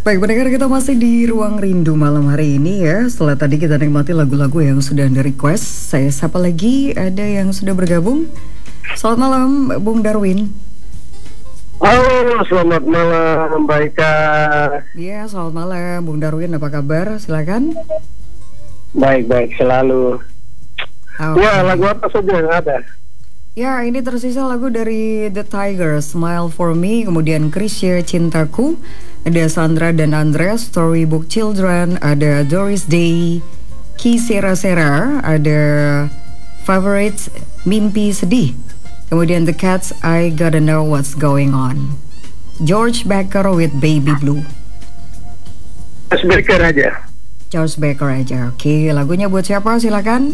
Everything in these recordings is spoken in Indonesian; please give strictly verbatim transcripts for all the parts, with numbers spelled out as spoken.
Baik, pendengar, kita masih di Ruang Rindu malam hari ini ya. Setelah tadi kita nikmati lagu-lagu yang sudah Anda request, saya sapa lagi, ada yang sudah bergabung. Selamat malam, Bung Darwin. Halo, selamat malam, baik Kak. Iya, selamat malam, Bung Darwin. Apa kabar? Silakan. Baik-baik selalu. Okay. Ya, lagu apa saja yang ada? Ya, ini tersisa lagu dari The Tigers, Smile For Me, kemudian Krisya, Cintaku, ada Sandra dan Andres, Storybook Children, ada Doris Day, Ki Sera Sera, ada Favorites, Mimpi Sedih, kemudian The Cats, I Gotta Know What's Going On, George Baker with Baby Blue. George Baker aja. George Baker aja. Oke, lagunya buat siapa? Silakan.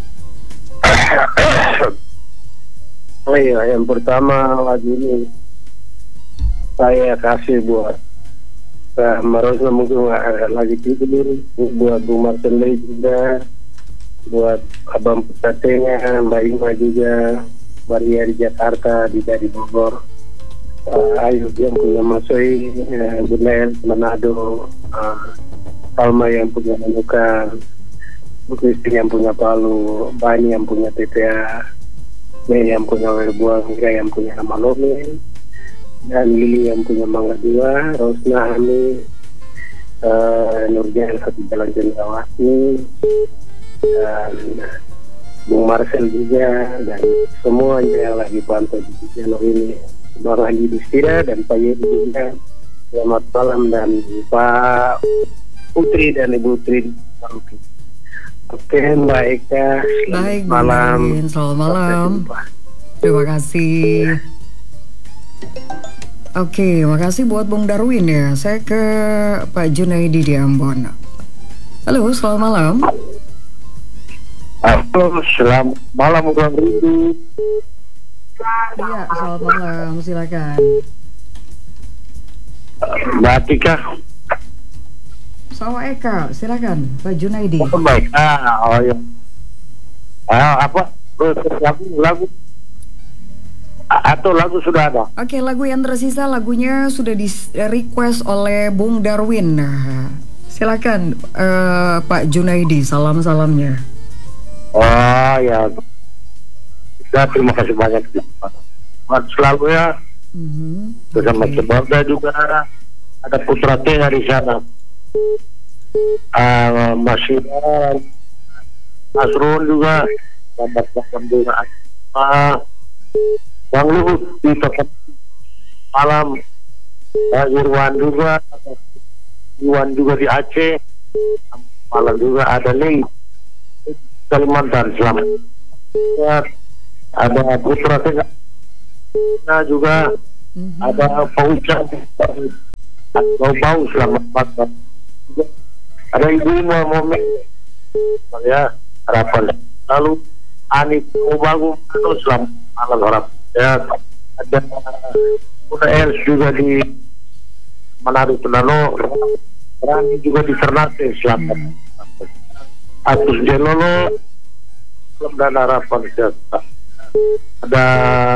Oh iya, yang pertama lagu ini saya kasih buat uh, Marosna, mungkin nggak lagi tidur, buat Bu Marcelle juga, buat Abang Pusatenya, Mbak Ima juga, Maria di Jakarta, di dari Bogor, uh, Ayu yang punya Masoi, uh, Bunel Manado, uh, Salma yang punya Manukan, Bu Kristi yang punya Palu, Bani yang punya T P A, Mei yang punya Werbuang, Mira yang punya Nama Lomin, dan Lili yang punya Mangga Dua, Rosna Ami, uh, Nurjan satu Jalan Jendrawati, dan Bung Marcel juga, dan semuanya yang lagi pantau di channel ini, Bang Haji Distira dan Pak Yedi juga. Selamat malam, dan Pak Putri dan Ibu Putri. Oke, Mbak Eka. Baik, malam. Darwin. Selamat malam. Terima kasih. Oke, makasih buat Bung Darwin ya. Saya ke Pak Junaidi di Ambon. Halo, selamat malam. Halo, selamat malam Bang Rindu. Iya, selamat malam. Silakan. Mbak Tika. Sama Eka, silakan Pak Junaidi. Oh, baik. Ah, oh ya. Ah, apa? Lagu, lagu atau lagu sudah ada? Oke, lagu yang tersisa lagunya sudah di request oleh Bung Darwin. Nah, silakan uh, Pak Junaidi, salam-salamnya. Oh ya. Ya, terima kasih banyak. Selalu ya. Mm-hmm. Bersama okay. Keluarga juga ada putra tengah di sana. Uh, masih uh, Asrun juga, selamat juga. Uh, Bang Luhut di tempat malam, uh, Irwan juga, Irwan juga di Aceh, malam juga ada nih Kalimantan. Selamat. Ya, ada putra tengah juga, mm-hmm. ada Paucan, bau-bau selamat malam. Ada Ibu mau momen ya, harapan lalu Ani Ubangu itu selamat malam harap ya. Ada Una Els juga di Manado Penano, Rani juga di Ternate selamat. Atus Jelolo selamat dan harapan sejahtera. Ada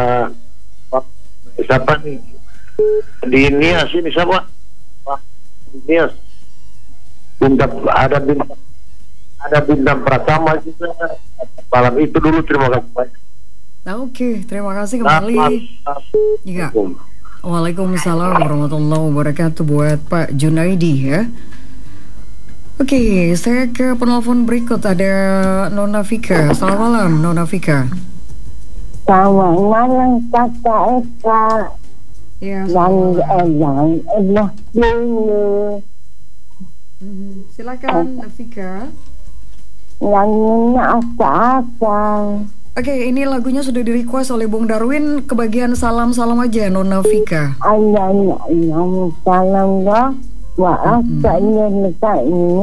siapa nih di Nias ini siapa? Pak Nias. Bintang, ada bintang ada bintang Pratama juga malam itu dulu. Terima kasih banyak. Nah, oke, okay. Terima kasih kembali. Iya. Waalaikumsalam warahmatullahi wabarakatuh buat Pak Junaidi ya. Oke, okay, saya ke penelpon berikut, ada Nona Vika. Selamat malam Nona Vika. Selamat malam Kakak Eka. Ya, yang yang Allah dulu. Hmm, silakan Vika. Yang ini apa-apa. Oke, ini lagunya sudah di request oleh Bung Darwin. Kebagian salam-salam aja Nona Vika. Ayah yang salam ya. Maaf saya letak ini.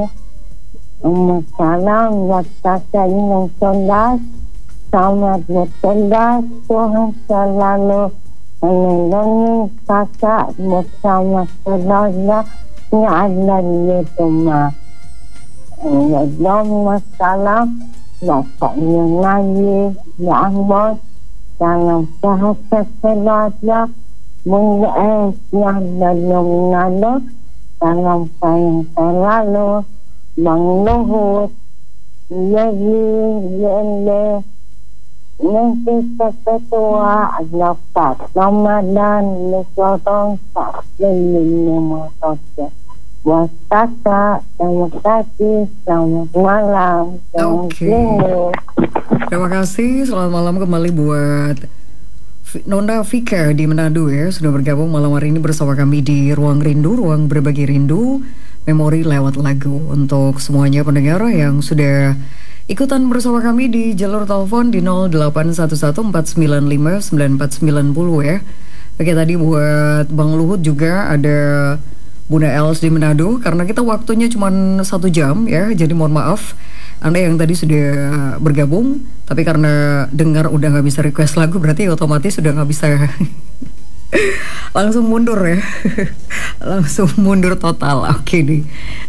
Salam ya kakak yang sondas. Selamat bertondas. Tuhan selalu melindungi kakak bersama keluarga. Ya Allah ya Tuhan. Ya masalah bapaknya lagi ya Allah dalam bahasa keluarga mengenai yang dalam nado salam sayang selalu Bang Luhut, Yegi, Yende, nanti ketua dapat Ramadan Nusotong tak beli motornya. Buat kakak, selamat pagi, selamat malam, selamat Oke. minggu. Terima kasih, selamat malam kembali buat Nona Vika di Manado ya, sudah bergabung malam hari ini bersama kami di Ruang Rindu, Ruang Berbagi Rindu, Memori lewat lagu. Untuk semuanya pendengar yang sudah ikutan bersama kami di jalur telepon di nol delapan satu satu empat sembilan lima sembilan empat sembilan nol ya. Oke, tadi buat Bang Luhut juga ada Bunda Els di Manado, karena kita waktunya cuma satu jam ya, jadi mohon maaf Anda yang tadi sudah bergabung, tapi karena dengar udah nggak bisa request lagu, berarti otomatis sudah nggak bisa langsung mundur ya, langsung mundur total. Oke nih,